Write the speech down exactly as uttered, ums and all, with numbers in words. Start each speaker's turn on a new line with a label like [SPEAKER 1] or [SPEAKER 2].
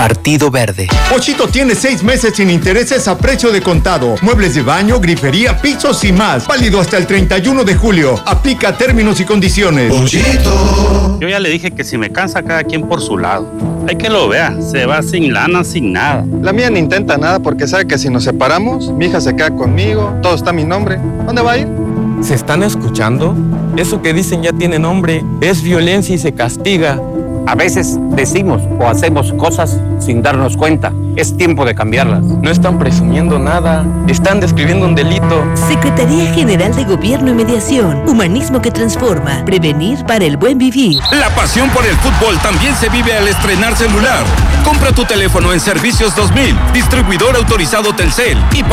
[SPEAKER 1] Partido Verde.
[SPEAKER 2] Pochito tiene seis meses sin intereses a precio de contado. Muebles de baño, grifería, pisos y más. Válido hasta el treinta y uno de julio. Aplica términos y condiciones.
[SPEAKER 3] Pochito. Yo ya le dije que si me cansa cada quien por su lado. Hay que lo vea, se va sin lana, sin nada.
[SPEAKER 4] La mía no intenta nada porque sabe que si nos separamos, mi hija se queda conmigo, todo está a mi nombre. ¿Dónde va a ir?
[SPEAKER 5] ¿Se están escuchando? Eso que dicen ya tiene nombre. Es violencia y se castiga.
[SPEAKER 6] A veces decimos o hacemos cosas sin darnos cuenta. Es tiempo de cambiarlas.
[SPEAKER 5] No están presumiendo nada. Están describiendo un delito.
[SPEAKER 7] Secretaría General de Gobierno y Mediación. Humanismo que transforma. Prevenir para el buen vivir.
[SPEAKER 8] La pasión por el fútbol también se vive al estrenar celular. Compra tu teléfono en Servicios dos mil. Distribuidor autorizado Telcel. Y para